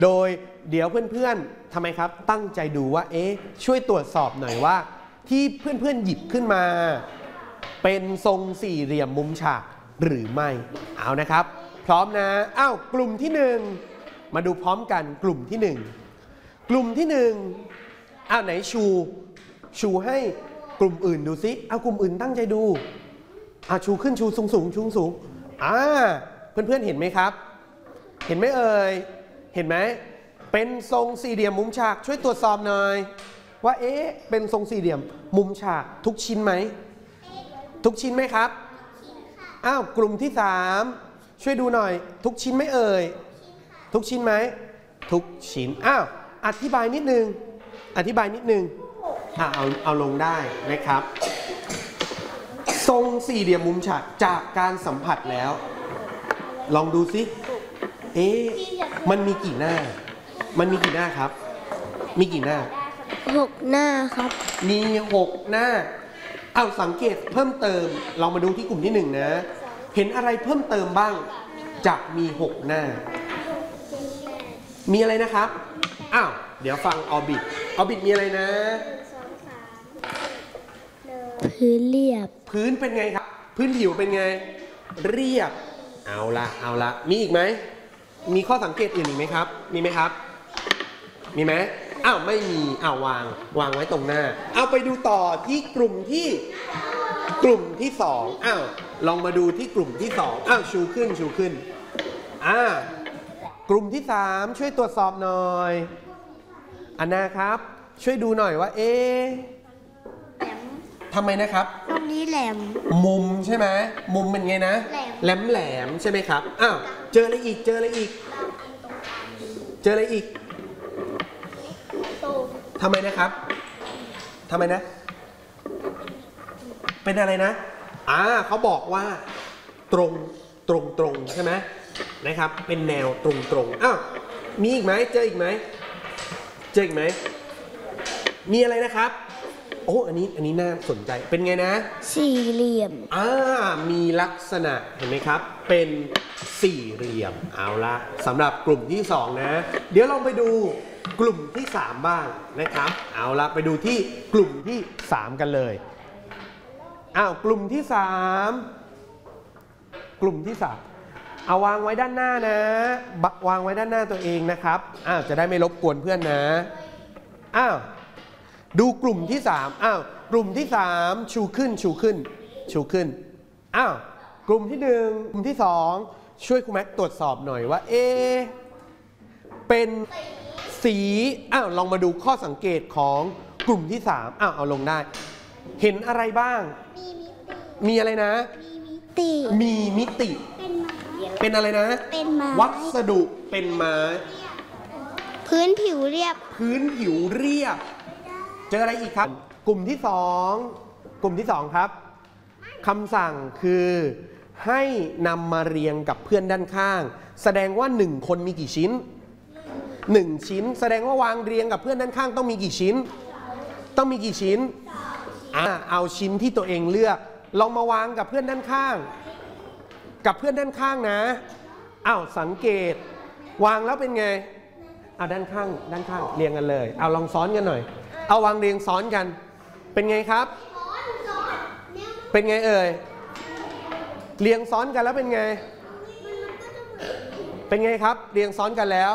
โดยเดี๋ยวเพื่อนๆทำไมครับตั้งใจดูว่าช่วยตรวจสอบหน่อยว่าที่เพื่อนๆหยิบขึ้นมาเป็นทรงสี่เหลี่ยมมุมฉากหรือไม่เอานะครับพร้อมนะกลุ่มที่1มาดูพร้อมกันกลุ่มที่1กลุ่มที่1ไหนชูให้กลุ่มอื่นดูซิกลุ่มอื่นตั้งใจดูชูขึ้นชูสูงเพื่อนๆเห็นไหมครับเห็นไหมเอ่ยเห็นไหมเป็นทรงสี่เหลี่ยมมุมฉากช่วยตรวจสอบหน่อยว่าเป็นทรงสี่เหลี่ยมมุมฉากทุกชิ้นไหมทุกชิ้นไหมครับกลุ่มที่3ช่วยดูหน่อยทุกชิ้นไหมเอ่ยทุกชิ้นไหมทุกชิ้นอธิบายนิดนึงเอาลงได้นะครับทรงสี่เหลี่ยมมุมฉากจากการสัมผัสแล้วลองดูซิมันมีกี่หน้าครับมีกี่หน้า 6 หน้าครับมี6 หน้าสังเกตเพิ่มเติมเรามาดูที่กลุ่มที่1นะเห็นอะไรเพิ่มเติมบ้างจากมี6 หน้ามีอะไรนะครับเดี๋ยวฟังออบิทมีอะไรนะพื้นเรียบพื้นเป็นไงครับพื้นผิวเป็นไงเรียบเอาละมีอีกไหมมีข้อสังเกตอื่นอีกไหมครับมีไหมครับมีไหมไม่มีวางไว้ตรงหน้าไปดูต่อที่กลุ่มที่2ลองมาดูที่กลุ่มที่2ชูขึ้นกลุ่มที่3ช่วยตรวจสอบหน่อยอันนาครับช่วยดูหน่อยว่าทำไมนะครับตรงนี้แหลมมุมใช่ไหมมุมเป็นไงนะแหลมใช่ไหมครับเจออะไรอีกทำไมนะครับทำไมนะเป็นอะไรนะเขาบอกว่าตรงใช่ไหมนะครับเป็นแนวตรงมีอีกไหมเจออีกไหมมีอะไรนะครับอันนี้น่าสนใจเป็นไงนะสี่เหลี่ยมมีลักษณะเห็นไหมครับเป็นสี่เหลี่ยมเอาละสำหรับกลุ่มที่2นะเดี๋ยวลองไปดูกลุ่มที่3บ้างนะครับเอาละไปดูที่กลุ่มที่3กันเลยกลุ่มที่3เอาวางไว้ด้านหน้านะวางไว้ด้านหน้าตัวเองนะครับจะได้ไม่รบกวนเพื่อนนะดูกลุ่มที่3กลุ่มที่3ชูขึ้นกลุ่มที่1กลุ่มที่2ช่วยครูแม็กตรวจสอบหน่อยว่าเป็นสีลองมาดูข้อสังเกตของกลุ่มที่3เอาลงได้เห็นอะไรบ้างมีอะไรนะมีมิติเป็นอะไรนะเป็นไม้วัสดุเป็นไม้พื้นผิวเรียบเจออะไรอีกครับกลุ่มที่2ครับคำสั่งคือให้นำมาเรียงกับเพื่อนด้านข้างแสดงว่า1คนมีกี่ชิ้น1ชิ้นแสดงว่าวางเรียงกับเพื่อนด้านข้างต้องมีกี่ชิ้นเอาชิ้นที่ตัวเองเลือกลองมาวางกับเพื่อนด้านข้างนะสังเกตวางแล้วเป็นไงด้านข้างเรียงกันเลยลองซ้อนกันหน่อยเอาวางเรียงซ้อนกันเป็นไงครับเป็นไงเอ่ยเรียงซ้อนกันแล้วเป็นไงครับเรียงซ้อนกันแล้ว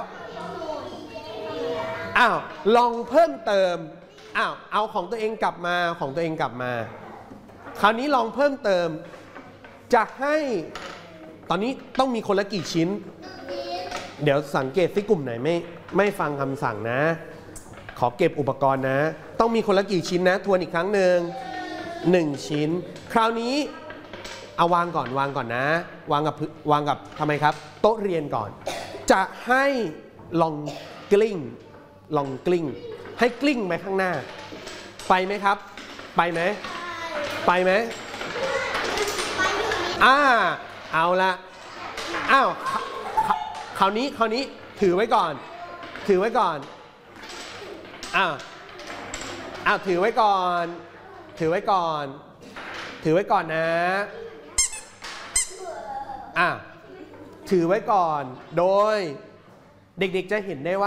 ลองเพิ่มเติมเอาของตัวเองกลับมาคราวนี้ลองเพิ่มเติมจะให้ตอนนี้ต้องมีคนละกี่ชิ้นเดี๋ยวสังเกตที่กลุ่มไหนไม่ฟังคำสั่งนะขอเก็บอุปกรณ์นะต้องมีคนละกี่ชิ้นนะทวนอีกครั้งหนึ่ง1ชิ้นคราวนี้เอาวางก่อนนะวางกับทำไมครับโต๊ะเรียนก่อนจะให้ลองกลิ้งให้กลิ้งไปข้างหน้าไปไหมครับไปไหมเอาละคราวนี้ถือไว้ก่อนถือไว้ก่อนนะถือไว้ก่อนโดยเด็กๆจะเห็นได้ว่า